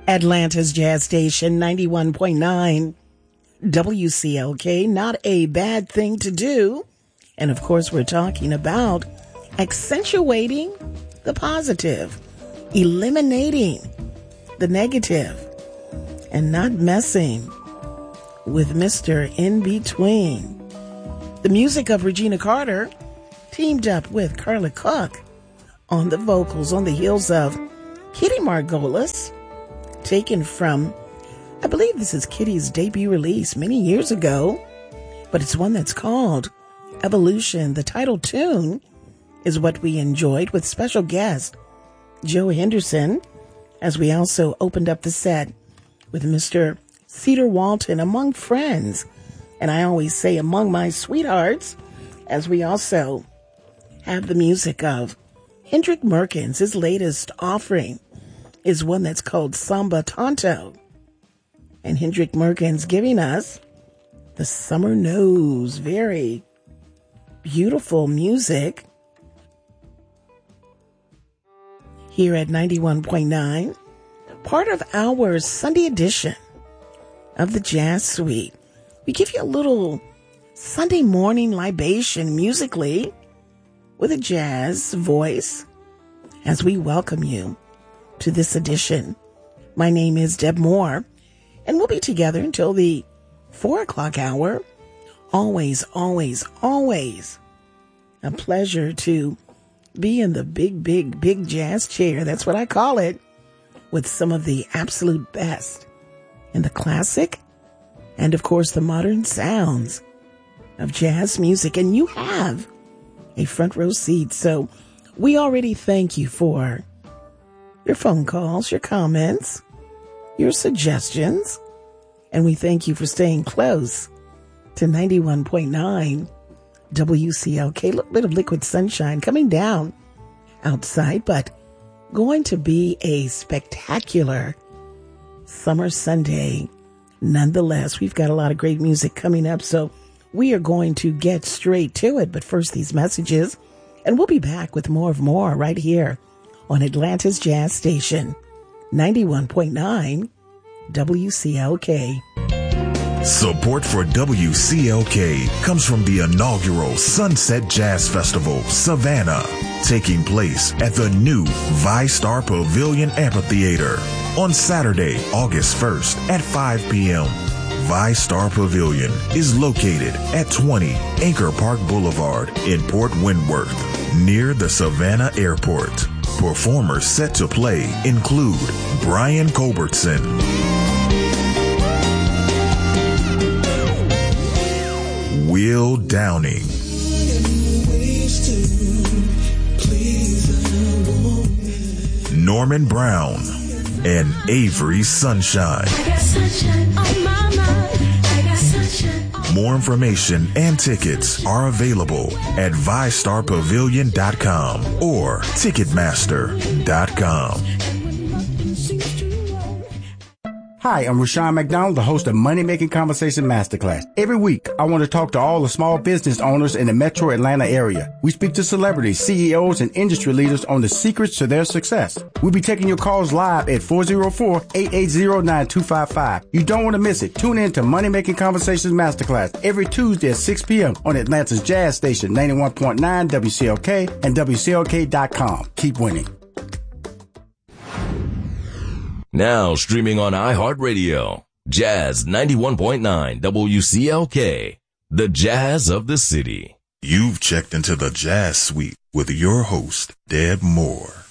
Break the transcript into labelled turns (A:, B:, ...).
A: Atlanta's Jazz Station 91.9 WCLK, not a bad thing to do. And of course, we're talking about accentuating the positive, eliminating the negative, and not messing with Mr. In-Between. The music of Regina Carter teamed up with Carla Cook on the vocals on the heels of Kitty Margolis, taken from, I believe this is Kitty's debut release many years ago, but it's one that's called Evolution. The title tune is what we enjoyed with special guest Joe Henderson, as we also opened up the set with Mr. Cedar Walton, among friends, and I always say among my sweethearts, as we also have the music of Hendrick Merkins. His latest offering is one that's called Samba Tonto. And Hendrick Merkins giving us the Summer Knows. Very beautiful music here at 91.9. Part of our Sunday edition of the Jazz Suite. We give you a little Sunday morning libation musically with a jazz voice as we welcome you to this edition. My name is Deb Moore, and we'll be together until the 4 o'clock hour. Always, always, always a pleasure to be in the big jazz chair. That's what I call it, with some of the absolute best in the classic and, of course, the modern sounds of jazz music. And you have a front row seat. So we already thank you for your phone calls, your comments, your suggestions, and we thank you for staying close to 91.9 WCLK. A little bit of liquid sunshine coming down outside, but going to be a spectacular summer Sunday. Nonetheless, we've got a lot of great music coming up, so we are going to get straight to it. But first, these messages, and we'll be back with more right here on Atlanta's Jazz Station, 91.9 WCLK.
B: Support for WCLK comes from the inaugural Sunset Jazz Festival, Savannah, taking place at the new ViStar Pavilion Amphitheater on Saturday, August 1st at 5 p.m. ViStar Pavilion is located at 20 Anchor Park Boulevard in Port Wentworth, near the Savannah Airport. Performers set to play include Brian Culbertson, Will Downing, Norman Brown, and Avery Sunshine. More information and tickets are available at ViStarPavilion.com or Ticketmaster.com.
C: Hi, I'm Rushion McDonald, the host of Money Making Conversation Masterclass. Every week, I want to talk to all the small business owners in the metro Atlanta area. We speak to celebrities, CEOs, and industry leaders on the secrets to their success. We'll be taking your calls live at 404-880-9255. You don't want to miss it. Tune in to Money Making Conversations Masterclass every Tuesday at 6 p.m. on Atlanta's Jazz Station, 91.9 WCLK and WCLK.com. Keep winning.
D: Now streaming on iHeartRadio, Jazz 91.9 WCLK, the jazz of the city.
B: You've checked into the Jazz Suite with your host, Deb Moore.